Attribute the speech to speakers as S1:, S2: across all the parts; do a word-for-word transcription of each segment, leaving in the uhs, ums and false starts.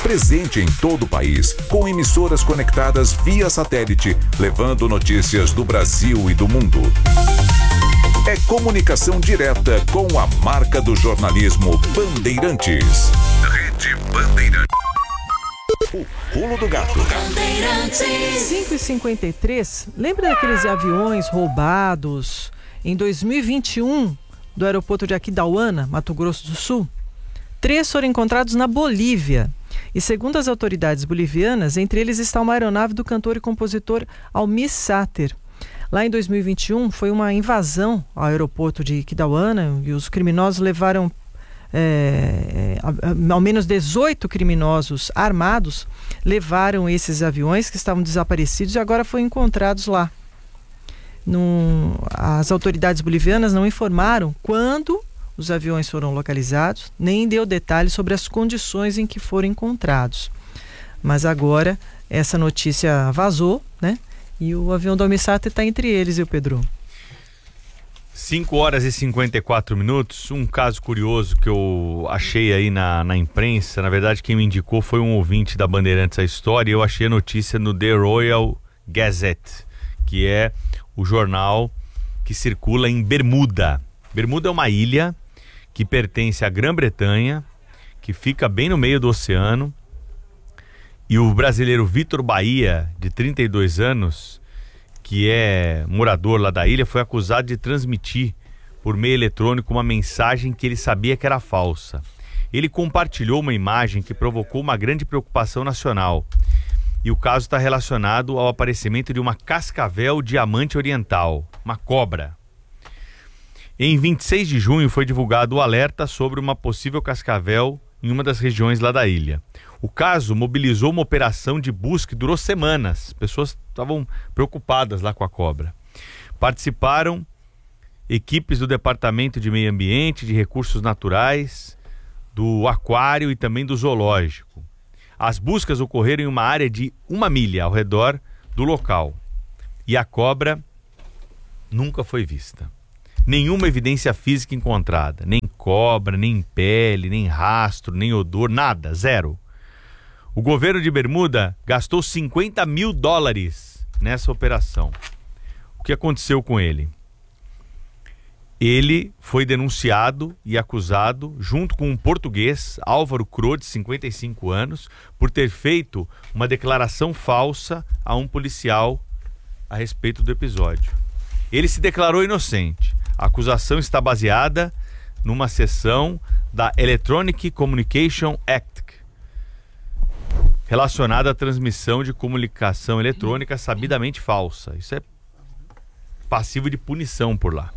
S1: presente em todo o país, com emissoras conectadas via satélite, levando notícias do Brasil e do mundo. É comunicação direta com a marca do jornalismo Bandeirantes. Rede Bandeirantes. O pulo do gato.
S2: cinco e cinquenta e três, lembra daqueles aviões roubados em dois mil e vinte e um do aeroporto de Aquidauana, Mato Grosso do Sul? Três foram encontrados na Bolívia. E segundo as autoridades bolivianas, entre eles está uma aeronave do cantor e compositor Almir Sater. Lá em dois mil e vinte e um foi uma invasão ao aeroporto de Aquidauana e os criminosos levaram É, ao menos dezoito criminosos armados levaram esses aviões que estavam desaparecidos e agora foram encontrados lá. Num, as autoridades bolivianas não informaram quando os aviões foram localizados, nem deu detalhes sobre as condições em que foram encontrados. Mas agora essa notícia vazou, né? E o avião do Almir Sater está entre eles, viu, Pedro?
S3: cinco horas e cinquenta e quatro minutos, um caso curioso que eu achei aí na, na imprensa, na verdade quem me indicou foi um ouvinte da Bandeirantes a história, e eu achei a notícia no The Royal Gazette, que é o jornal que circula em Bermuda. Bermuda é uma ilha que pertence à Grã-Bretanha, que fica bem no meio do oceano, e o brasileiro Vitor Bahia, de trinta e dois anos, que é morador lá da ilha, foi acusado de transmitir por meio eletrônico uma mensagem que ele sabia que era falsa. Ele compartilhou uma imagem que provocou uma grande preocupação nacional. E o caso está relacionado ao aparecimento de uma cascavel diamante oriental, uma cobra. Em vinte e seis de junho foi divulgado o alerta sobre uma possível cascavel em uma das regiões lá da ilha. O caso mobilizou uma operação de busca que durou semanas. Pessoas estavam preocupadas lá com a cobra. Participaram equipes do Departamento de Meio Ambiente, de Recursos Naturais, do Aquário e também do Zoológico. As buscas ocorreram em uma área de uma milha ao redor do local. E a cobra nunca foi vista. Nenhuma evidência física encontrada. Nem cobra, nem pele, nem rastro, nem odor, nada, zero. O governo de Bermuda gastou cinquenta mil dólares nessa operação. O que aconteceu com ele? Ele foi denunciado e acusado, junto com um português, Álvaro Cro, de cinquenta e cinco anos, por ter feito uma declaração falsa a um policial a respeito do episódio. Ele se declarou inocente. A acusação está baseada numa seção da Electronic Communication Act, relacionada à transmissão de comunicação eletrônica sabidamente falsa. Isso é passivo de punição por lá.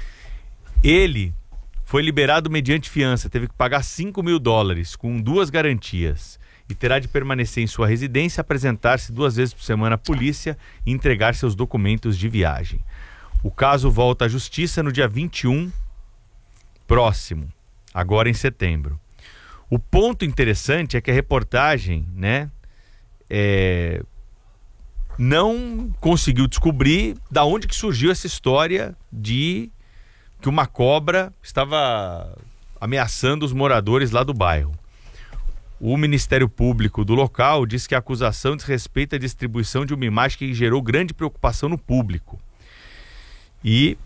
S3: Ele foi liberado mediante fiança, teve que pagar cinco mil dólares com duas garantias e terá de permanecer em sua residência, apresentar-se duas vezes por semana à polícia e entregar seus documentos de viagem. O caso volta à justiça no dia vinte e um próximo, agora em setembro. O ponto interessante é que a reportagem, né, é, não conseguiu descobrir da onde que surgiu essa história de que uma cobra estava ameaçando os moradores lá do bairro. O Ministério Público do local diz que a acusação desrespeita a distribuição de uma imagem que gerou grande preocupação no público. E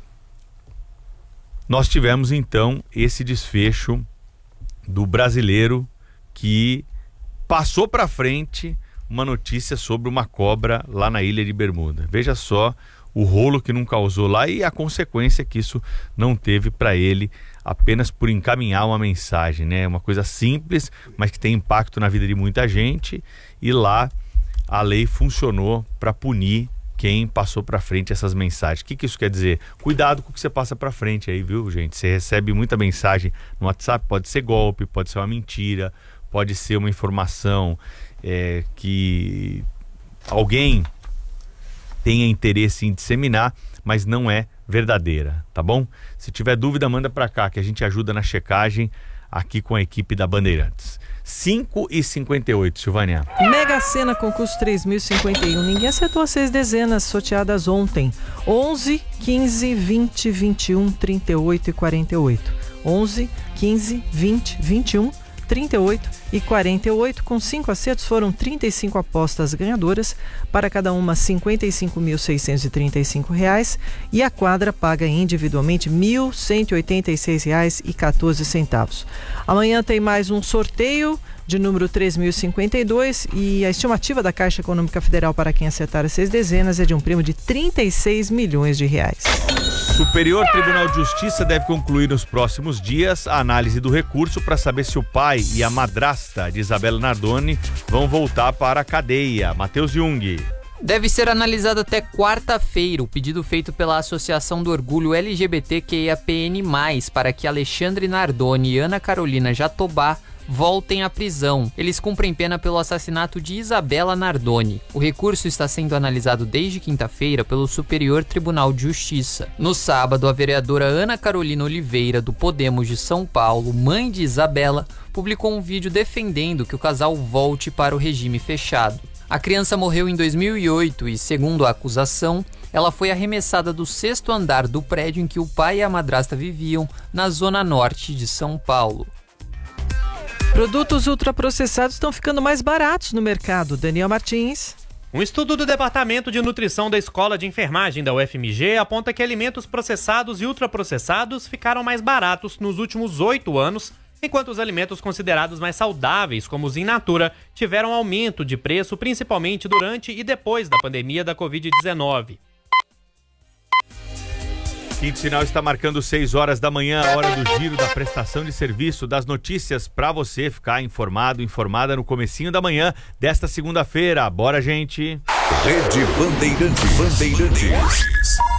S3: nós tivemos então esse desfecho do brasileiro que passou para frente uma notícia sobre uma cobra lá na ilha de Bermuda. Veja só o rolo que não causou lá e a consequência que isso não teve para ele apenas por encaminhar uma mensagem, né? Uma coisa simples, mas que tem impacto na vida de muita gente, e lá a lei funcionou para punir quem passou para frente essas mensagens. O que, que isso quer dizer? Cuidado com o que você passa para frente aí, viu, gente? Você recebe muita mensagem no WhatsApp, pode ser golpe, pode ser uma mentira, pode ser uma informação é, que alguém tenha interesse em disseminar, mas não é verdadeira, tá bom? Se tiver dúvida, manda para cá que a gente ajuda na checagem aqui com a equipe da Bandeirantes. cinco e cinquenta e oito, Silvânia.
S2: Mega Sena, concurso três mil e cinquenta e um. Ninguém acertou as seis dezenas sorteadas ontem. onze, quinze, vinte, vinte e um, trinta e oito e quarenta e oito. onze, quinze, vinte, vinte e um, trinta e oito e quarenta e oito. Com cinco acertos, foram trinta e cinco apostas ganhadoras, para cada uma cinquenta e cinco mil seiscentos e trinta e cinco reais, e a quadra paga individualmente mil cento e oitenta e seis reais e quatorze centavos. Amanhã tem mais um sorteio de número três mil e cinquenta e dois, e a estimativa da Caixa Econômica Federal para quem acertar as seis dezenas é de um prêmio de trinta e seis milhões de reais.
S3: Superior Tribunal de Justiça deve concluir nos próximos dias a análise do recurso para saber se o pai e a madrasta de Isabela Nardoni vão voltar para a cadeia. Matheus Jung.
S4: Deve ser analisado até quarta-feira o pedido feito pela Associação do Orgulho L G B T Q I A P N mais, para que Alexandre Nardoni e Ana Carolina Jatobá voltem à prisão. Eles cumprem pena pelo assassinato de Isabela Nardoni. O recurso está sendo analisado desde quinta-feira pelo Superior Tribunal de Justiça. No sábado, a vereadora Ana Carolina Oliveira, do Podemos de São Paulo, mãe de Isabela, publicou um vídeo defendendo que o casal volte para o regime fechado. A criança morreu em dois mil e oito e, segundo a acusação, ela foi arremessada do sexto andar do prédio em que o pai e a madrasta viviam, na zona norte de São Paulo.
S2: Produtos ultraprocessados estão ficando mais baratos no mercado. Daniel Martins.
S5: Um estudo do Departamento de Nutrição da Escola de Enfermagem da U F M G aponta que alimentos processados e ultraprocessados ficaram mais baratos nos últimos oito anos, enquanto os alimentos considerados mais saudáveis, como os in natura, tiveram aumento de preço, principalmente durante e depois da pandemia da covid dezenove.
S3: Quinto Sinal está marcando seis horas da manhã, a hora do giro da prestação de serviço, das notícias para você ficar informado, informada no comecinho da manhã desta segunda-feira. Bora, gente!
S1: Rede Bandeirantes. Bandeirantes.